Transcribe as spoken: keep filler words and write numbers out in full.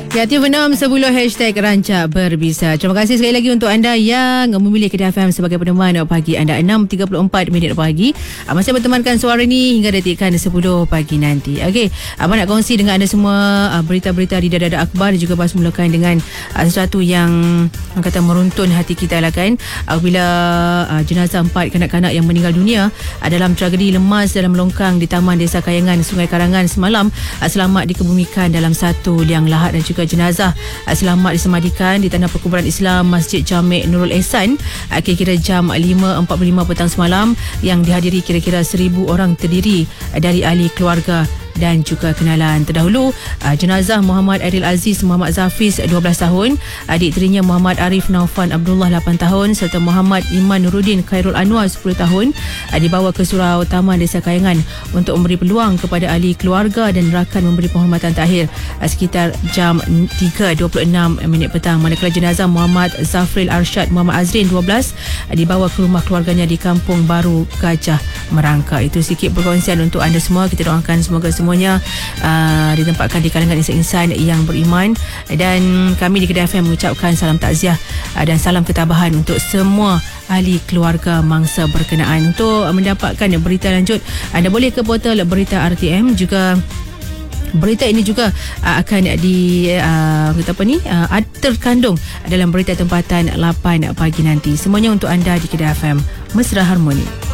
Kreatif enam sepuluh hashtag Rancak Berbisa. Terima kasih sekali lagi untuk anda yang memilih Kedah F M sebagai peneman pagi anda. Enam tiga puluh empat minit pagi. Masih bertemankan suara ni hingga detikkan sepuluh pagi nanti. Okey, Abang nak kongsi dengan anda semua berita-berita di Dada Akhbar dan juga bahas mulakan dengan sesuatu yang orang kata meruntun hati kita lah kan. Apabila jenazah empat kanak-kanak yang meninggal dunia dalam tragedi lemas dalam longkang di Taman Desa Kayangan, Sungai Karangan semalam selamat dikebumikan dalam satu liang lahat, dan juga jenazah selamat disemadikan di Tanah Perkuburan Islam Masjid Jamek Nurul Ehsan kira-kira jam lima empat puluh lima petang semalam, yang dihadiri kira-kira seribu orang terdiri dari ahli keluarga dan juga kenalan. Terdahulu jenazah Muhammad Aidil Aziz Muhammad Zafiz dua belas tahun, adik tirinya Muhammad Arif Naufan Abdullah lapan tahun serta Muhammad Iman Nuruddin Khairul Anwar sepuluh tahun dibawa ke Surau Taman Desa Kayangan untuk memberi peluang kepada ahli keluarga dan rakan memberi penghormatan terakhir sekitar jam tiga dua puluh enam minit petang. Manakala jenazah Muhammad Zafril Arsyad Muhammad Azrin dua belas dibawa ke rumah keluarganya di Kampung Baru Gajah Merangka. Itu sedikit perkongsian untuk anda semua. Kita doakan semoga semuanya uh, ditempatkan di kalangan insan-insan yang beriman, dan kami di Kedah F M mengucapkan salam takziah uh, dan salam ketabahan untuk semua ahli keluarga mangsa berkenaan. Untuk mendapatkan berita lanjut, anda boleh ke portal Berita R T M. Juga berita ini juga uh, akan di uh, kita apa ni uh, terkandung dalam berita tempatan lapan pagi nanti. Semuanya untuk anda di Kedah F M. Mesra Harmoni.